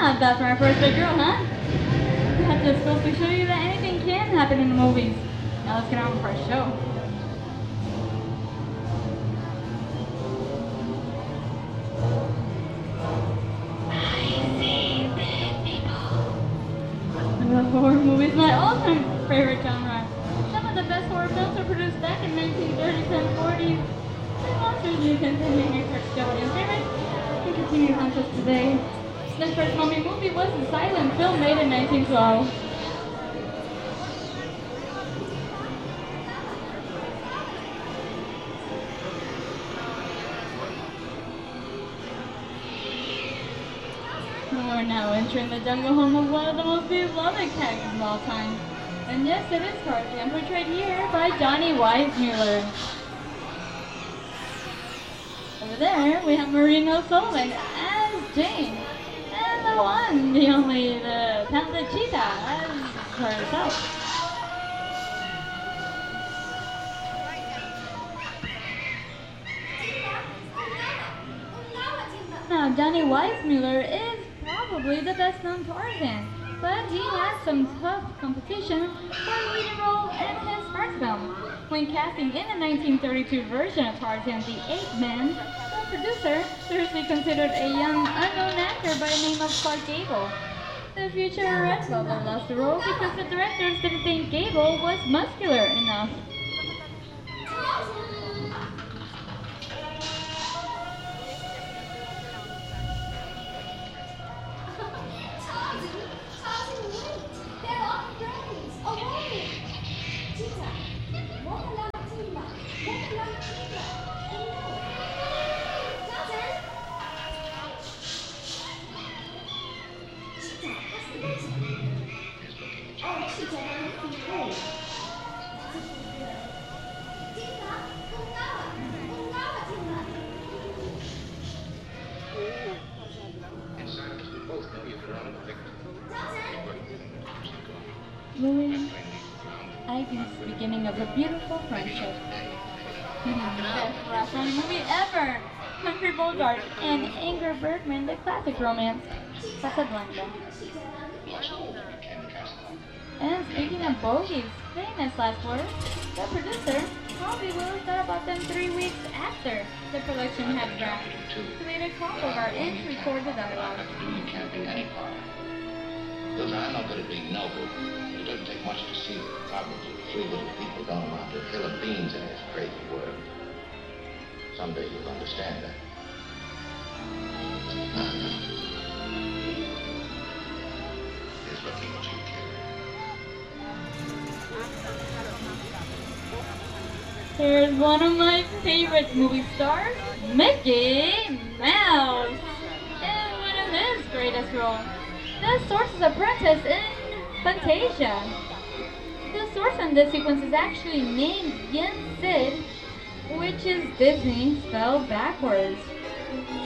not bad for our first big girl, huh? That just goes to show you that anything can happen in the movies. Now let's get on with our show. Horror movies, my all-time favorite genre. Some of the best horror films were produced back in 1930s and 40s. And monsters you can make your first go and favorite and continue to hunt us today. The first Mummy movie was a silent film made in 1912. We're now entering the jungle home of one of the most beloved characters of all time. And yes, it is Tarzan, portrayed here by Johnny Weissmuller. Over there, we have Marina Sullivan as Jane. And the one, the only, the talented Cheetah as herself. Now, Johnny Weissmuller is probably the best known Tarzan, but he had some tough competition for a leading role in his first film. When casting in the 1932 version of Tarzan the Ape Man, the producer seriously considered a young, unknown actor by the name of Clark Gable. The future Redbubble lost the role because the directors didn't think Gable was muscular enough. Louis, Ivy's beginning of a beautiful friendship. Best last running movie ever! Humphrey Bogart and Ingrid Bergman, the classic romance, Casablanca. And speaking of bogies, famous last words, the producer, Harvey Willis, thought about them 3 weeks after the production had wrapped. So they did call Bogart in to record the dialogue. Because I know that it'd be noble. It doesn't take much to see the problems of three little people going around a hill of beans in this crazy world. Someday you'll understand that. He's looking at you, kid. Here's one of my favorite movie stars, Mickey Mouse, in one of his greatest roles, the Sorcerer's Apprentice in Fantasia. The sorcerer in this sequence is actually named Yen Sid, which is Disney spelled backwards.